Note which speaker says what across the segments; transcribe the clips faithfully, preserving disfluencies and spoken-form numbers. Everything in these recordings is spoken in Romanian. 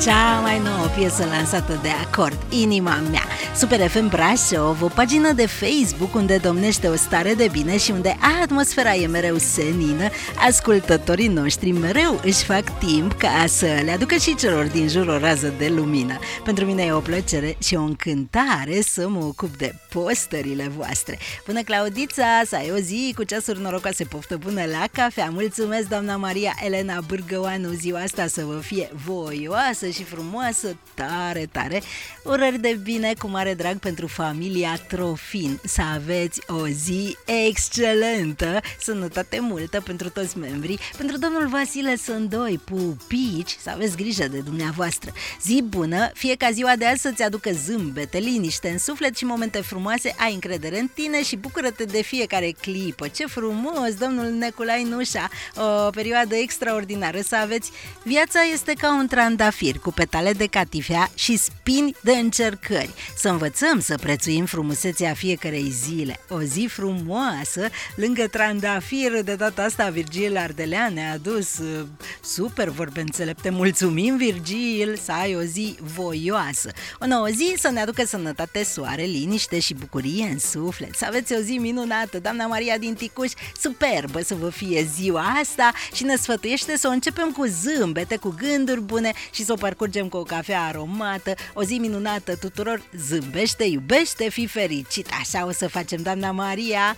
Speaker 1: cea mai nouă piesă lansată de Acord, Inima mea. Super F M Brașov, o pagină de Facebook unde domnește o stare de bine și unde atmosfera e mereu senină. Ascultătorii noștri mereu își fac timp ca să le aducă și celor din jur o rază de lumină. Pentru mine e o plăcere și o încântare să mă ocup de postările voastre. Bună, Claudița, să ai o zi cu ceasuri norocoase, poftă bună la cafea. Mulțumesc, doamna Maria Elena Bârgăoanu, ziua asta să vă fie voioasă și frumoasă, tare, tare. Urări de bine cu mare drag pentru familia Trofin. Să aveți o zi excelentă, sănătate multă pentru toți membrii. Pentru domnul Vasile Sândoi, pupici, să aveți grijă de dumneavoastră. Zi bună, fie ca ziua de azi să-ți aducă zâmbete, liniște în suflet și momente frumoase. Ai încredere în tine și bucură-te de fiecare clipă. Ce frumos, domnul Neculai Nușa, o perioadă extraordinară să aveți. Viața este ca un trandafir cu petale de catifea și spini de încercări. Să învățăm să prețuim frumusețea fiecarei zile. O zi frumoasă lângă trandafir. De data asta Virgil Ardelean ne-a adus uh, super vorbe înțelepte. Mulțumim, Virgil, să ai o zi voioasă. O nouă zi să ne aducă sănătate, soare, liniște și bucurie în suflet. Să aveți o zi minunată. Doamna Maria din Ticuș, superbă să vă fie ziua asta și ne sfătuiește să o începem cu zâmbete, cu gânduri bune și să o parcurgem cu o cafea aromată. O zi minunată tuturor, zâmbește, iubește, fii fericit. Așa o să facem, doamna Maria.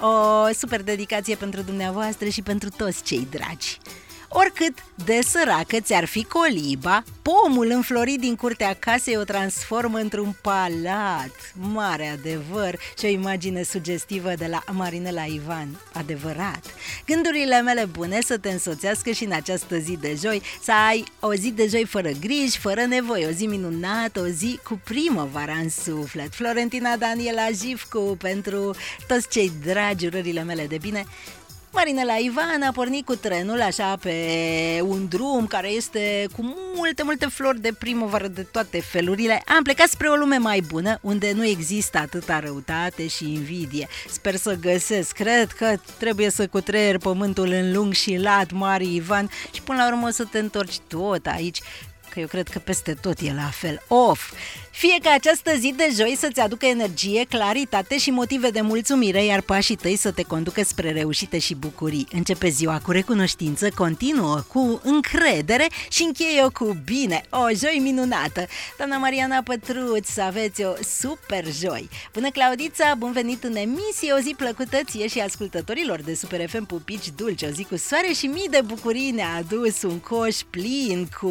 Speaker 1: O super dedicație pentru dumneavoastră și pentru toți cei dragi. Oricât de săracă ți-ar fi coliba, pomul înflorit din curtea casei o transformă într-un palat. Mare adevăr și o imagine sugestivă de la Marinela Ivan. Adevărat. Gândurile mele bune să te însoțească și în această zi de joi, să ai o zi de joi fără griji, fără nevoi, o zi minunată, o zi cu primăvara în suflet. Florentina Daniela Jivcu, pentru toți cei dragi, urările mele de bine. Marinela Ivan a pornit cu trenul așa pe un drum care este cu multe, multe flori de primăvară de toate felurile. Am plecat spre o lume mai bună, unde nu există atâta răutate și invidie. Sper să găsesc, cred că trebuie să cutreier pământul în lung și lat, Mari Ivan, și până la urmă o să te întorci tot aici, că eu cred că peste tot e la fel. Of! Fie ca această zi de joi să-ți aducă energie, claritate și motive de mulțumire, iar pașii tăi să te conducă spre reușite și bucurii. Începe ziua cu recunoștință, continuă cu încredere și încheie-o cu bine. O joi minunată! Doamna Mariana Pătruț, să aveți o super joi! Bună, Claudița, bun venit în emisie, o zi plăcută ție și ascultătorilor de Super F M Pupici Dulce, o zi cu soare și mii de bucurii ne-a adus un coș plin cu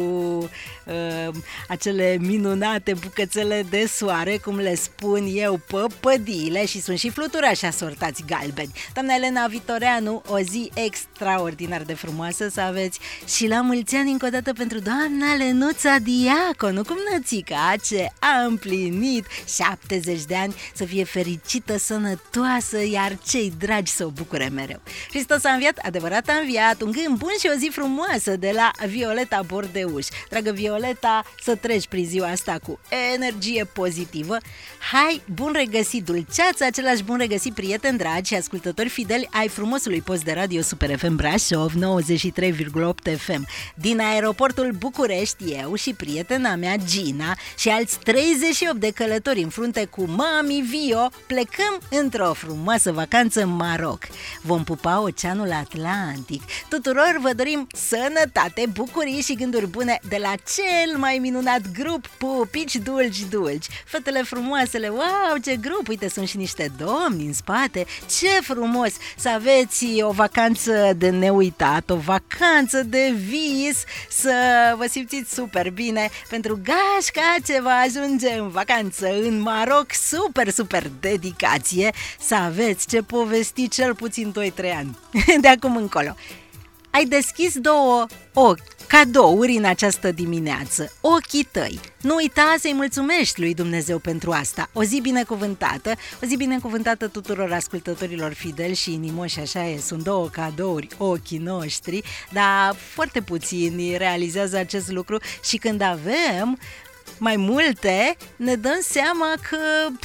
Speaker 1: uh, acele minunate bucăți de soare, cum le spun eu, păpădiile, și sunt și fluturași asortați galbeni. Doamna Elena Vitoreanu, o zi extraordinar de frumoasă să aveți și la mulți ani încă o dată pentru doamna Lenuța Diaconu, cum nățica ce a împlinit șaptezeci de ani, să fie fericită, sănătoasă, iar cei dragi să o bucure mereu. Hristos a înviat, adevărat a înviat, un gând bun și o zi frumoasă de la Violeta Bordeuș. Dragă Violeta, să treci prin ziua asta cu energie pozitivă. Hai, bun regăsit, dulceață, același bun regăsit, prieteni dragi și ascultători fideli ai frumosului post de radio Super F M Brașov nouăzeci și trei virgulă opt F M. Din aeroportul București, eu și prietena mea Gina și alți treizeci și opt de călători în frunte cu mami Vio plecăm într-o frumoasă vacanță în Maroc. Vom pupa Oceanul Atlantic. Tuturor vă dorim sănătate, bucurii și gânduri bune de la cel mai minunat grup Pupici Dulci Dulci. Fetele frumoasele, wow, ce grup! Uite, sunt și niște domni în spate. Ce frumos să aveți o vacanță de neuitat, o vacanță de vis, să vă simțiți super bine pentru gașca ce va ajunge în vacanță în Maroc. Super, super dedicație să aveți ce povesti cel puțin doi trei ani de acum încolo. Ai deschis două ochi, cadouri în această dimineață, ochii tăi. Nu uita să-i mulțumești lui Dumnezeu pentru asta. O zi binecuvântată, o zi binecuvântată tuturor ascultătorilor fideli și inimoși, așa e, sunt două cadouri, ochii noștri, dar foarte puțini realizează acest lucru și când avem mai multe, ne dăm seama că pf,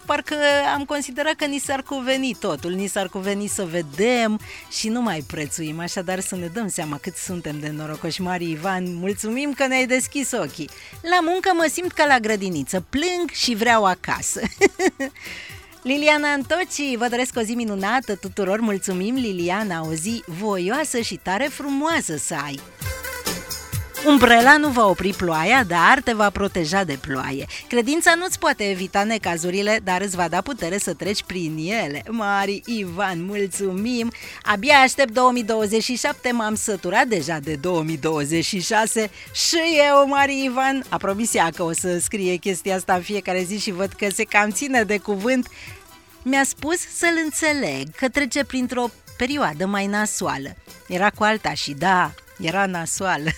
Speaker 1: parcă am considerat că ni s-ar cuveni totul, ni s-ar cuveni să vedem și nu mai prețuim, așadar să ne dăm seama cât suntem de norocoși. Mari Ivan, mulțumim că ne-ai deschis ochii. La muncă mă simt ca la grădiniță, plâng și vreau acasă. Liliana Antoci, vă doresc o zi minunată tuturor, mulțumim Liliana, o zi voioasă și tare frumoasă să ai. Umbrela nu va opri ploaia, dar te va proteja de ploaie. Credința nu-ți poate evita necazurile, dar îți va da putere să treci prin ele. Mari Ivan, mulțumim! Abia aștept două mii douăzeci și șapte, m-am săturat deja de două mii douăzeci și șase și eu, Mari Ivan. A promis ea că o să scrie chestia asta în fiecare zi și văd că se cam ține de cuvânt. Mi-a spus să-l înțeleg, că trece printr-o perioadă mai nasoală. Era cu alta și da, era nasoală.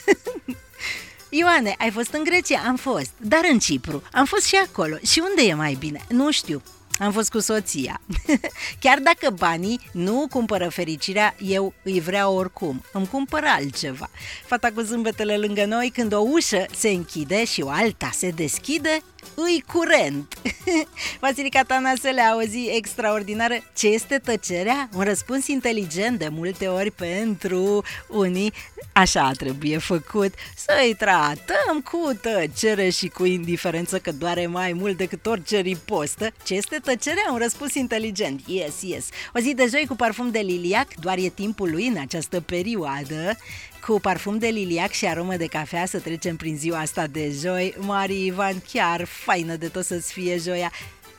Speaker 1: Ioane, ai fost în Grecia? Am fost, dar în Cipru. Am fost și acolo. Și unde e mai bine? Nu știu. Am fost cu soția. Chiar dacă banii nu cumpără fericirea, eu îi vreau oricum. Îmi cumpără altceva. Fata cu zâmbetele lângă noi, când o ușă se închide și o alta se deschide, îi curent. Vasilica Tanasele, o zi extraordinară. Ce este tăcerea? Un răspuns inteligent de multe ori pentru unii. Așa trebuie făcut, să-i tratăm cu tăcere și cu indiferență, că doare mai mult decât orice ripostă. Ce este tăcerea? Un răspuns inteligent. Yes, yes. O zi de joi cu parfum de liliac, doar e timpul lui în această perioadă. Cu parfum de liliac și aromă de cafea să trecem prin ziua asta de joi. Mari Ivan, chiar faină de tot să-ți fie joia.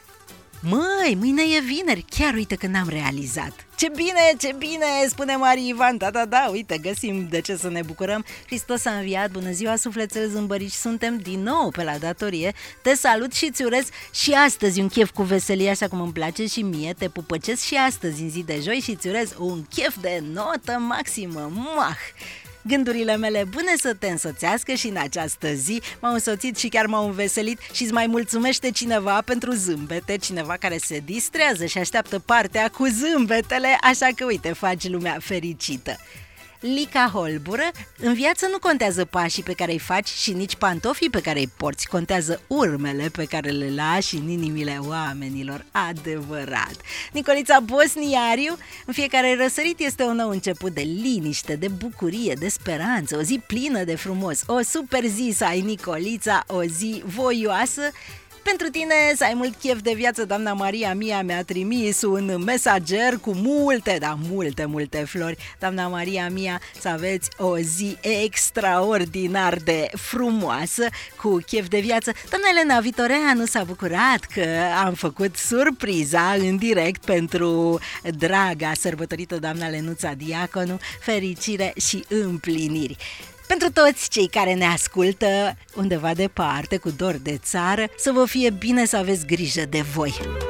Speaker 1: Măi, mâine e vineri, chiar uite că n-am realizat. Ce bine, ce bine, spune Mari Ivan, da, da, da, uite, găsim de ce să ne bucurăm. Hristos a înviat, bună ziua, sufletel zâmbărici, suntem din nou pe la datorie. Te salut și îți urez și astăzi un chef cu veselie, așa cum îmi place și mie. Te pupăcesc și astăzi în zi de joi și îți urez un chef de notă maximă. Muah! Gândurile mele bune să te însoțească și în această zi. M-au însoțit și chiar m-au înveselit și îți mai mulțumește cineva pentru zâmbete, cineva care se distrează și așteaptă partea cu zâmbetele, așa că uite, faci lumea fericită. Lica Holbură, în viață nu contează pașii pe care îi faci și nici pantofii pe care îi porți, contează urmele pe care le lași în inimile oamenilor. Adevărat. Nicolița Bosniariu, în fiecare răsărit este un nou început de liniște, de bucurie, de speranță, o zi plină de frumos, o super zi să ai, Nicolița, o zi voioasă. Pentru tine să ai mult chef de viață, doamna Maria Mia mi-a trimis un mesager cu multe, dar multe, multe flori. Doamna Maria Mia, să aveți o zi extraordinar de frumoasă, cu chef de viață. Doamna Elena Vitoreanu s-a bucurat că am făcut surpriza în direct pentru draga sărbătorită doamna Lenuța Diaconu, fericire și împliniri. Pentru toți cei care ne ascultă undeva departe, cu dor de țară, să vă fie bine, să aveți grijă de voi.